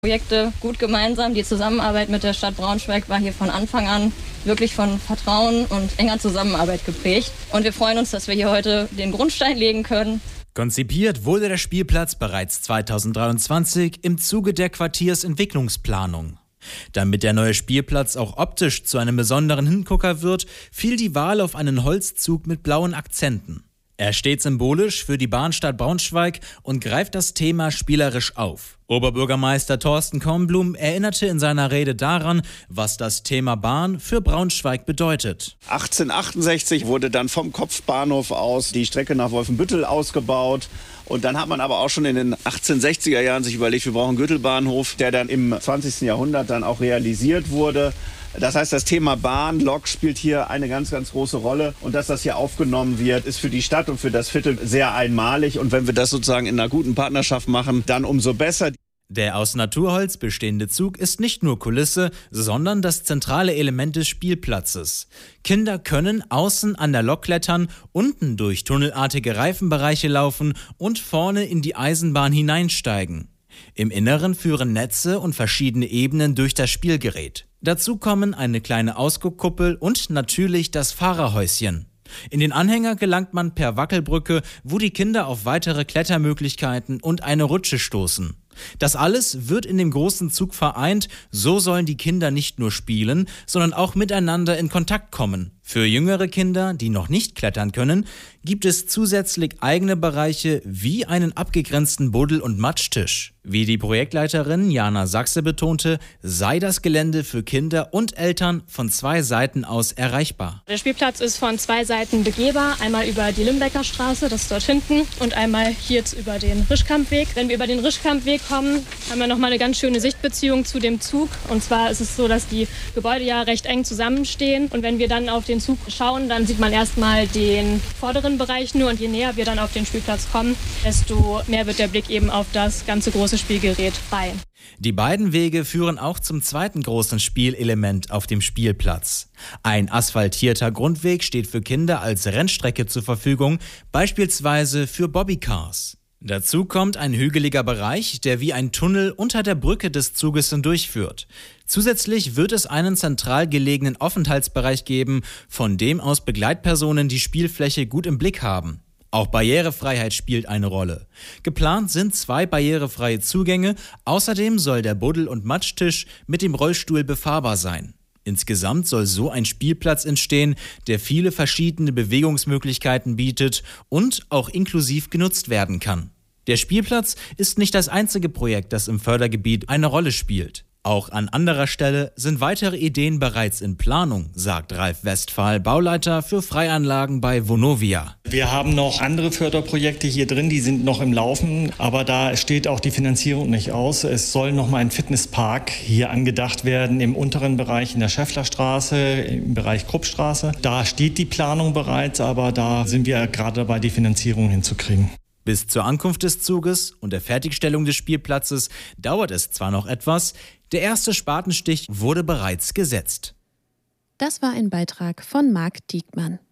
Projekte gut gemeinsam. Die Zusammenarbeit mit der Stadt Braunschweig war hier von Anfang an wirklich von Vertrauen und enger Zusammenarbeit geprägt. Und wir freuen uns, dass wir hier heute den Grundstein legen können. Konzipiert wurde der Spielplatz bereits 2023 im Zuge der Quartiersentwicklungsplanung. Damit der neue Spielplatz auch optisch zu einem besonderen Hingucker wird, fiel die Wahl auf einen Holzzug mit blauen Akzenten. Er steht symbolisch für die Bahnstadt Braunschweig und greift das Thema spielerisch auf. Oberbürgermeister Thorsten Kornblum erinnerte in seiner Rede daran, was das Thema Bahn für Braunschweig bedeutet. 1868 wurde dann vom Kopfbahnhof aus die Strecke nach Wolfenbüttel ausgebaut. Und dann hat man aber auch schon in den 1860er Jahren sich überlegt, wir brauchen einen Gürtelbahnhof, der dann im 20. Jahrhundert dann auch realisiert wurde. Das heißt, das Thema Bahn, Lok spielt hier eine ganz, ganz große Rolle. Und dass das hier aufgenommen wird, ist für die Stadt und für das Viertel sehr einmalig. Und wenn wir das sozusagen in einer guten Partnerschaft machen, dann umso besser. Der aus Naturholz bestehende Zug ist nicht nur Kulisse, sondern das zentrale Element des Spielplatzes. Kinder können außen an der Lok klettern, unten durch tunnelartige Reifenbereiche laufen und vorne in die Eisenbahn hineinsteigen. Im Inneren führen Netze und verschiedene Ebenen durch das Spielgerät. Dazu kommen eine kleine Ausguckkuppel und natürlich das Fahrerhäuschen. In den Anhänger gelangt man per Wackelbrücke, wo die Kinder auf weitere Klettermöglichkeiten und eine Rutsche stoßen. Das alles wird in dem großen Zug vereint, so sollen die Kinder nicht nur spielen, sondern auch miteinander in Kontakt kommen. Für jüngere Kinder, die noch nicht klettern können, gibt es zusätzlich eigene Bereiche wie einen abgegrenzten Buddel- und Matschtisch. Wie die Projektleiterin Jana Sachse betonte, sei das Gelände für Kinder und Eltern von zwei Seiten aus erreichbar. Der Spielplatz ist von zwei Seiten begehbar, einmal über die Limbecker Straße, das ist dort hinten, und einmal hier über den Rischkampweg. Wenn wir über den Rischkampweg kommen, haben wir nochmal eine ganz schöne Sichtbeziehung zu dem Zug. Und zwar ist es so, dass die Gebäude ja recht eng zusammenstehen. Und wenn wir dann auf den Zug schauen, dann sieht man erstmal den vorderen Bereich nur. Und je näher wir dann auf den Spielplatz kommen, desto mehr wird der Blick eben auf das ganze große Spielgerät frei. Die beiden Wege führen auch zum zweiten großen Spielelement auf dem Spielplatz. Ein asphaltierter Grundweg steht für Kinder als Rennstrecke zur Verfügung, beispielsweise für Bobbycars. Dazu kommt ein hügeliger Bereich, der wie ein Tunnel unter der Brücke des Zuges hindurchführt. Zusätzlich wird es einen zentral gelegenen Aufenthaltsbereich geben, von dem aus Begleitpersonen die Spielfläche gut im Blick haben. Auch Barrierefreiheit spielt eine Rolle. Geplant sind 2 barrierefreie Zugänge, außerdem soll der Buddel- und Matschtisch mit dem Rollstuhl befahrbar sein. Insgesamt soll so ein Spielplatz entstehen, der viele verschiedene Bewegungsmöglichkeiten bietet und auch inklusiv genutzt werden kann. Der Spielplatz ist nicht das einzige Projekt, das im Fördergebiet eine Rolle spielt. Auch an anderer Stelle sind weitere Ideen bereits in Planung, sagt Ralf Westphal, Bauleiter für Freianlagen bei Vonovia. Wir haben noch andere Förderprojekte hier drin, die sind noch im Laufen, aber da steht auch die Finanzierung nicht aus. Es soll noch mal ein Fitnesspark hier angedacht werden im unteren Bereich in der Schäfflerstraße, im Bereich Kruppstraße. Da steht die Planung bereits, aber da sind wir gerade dabei, die Finanzierung hinzukriegen. Bis zur Ankunft des Zuges und der Fertigstellung des Spielplatzes dauert es zwar noch etwas, der erste Spatenstich wurde bereits gesetzt. Das war ein Beitrag von Marc Diekmann.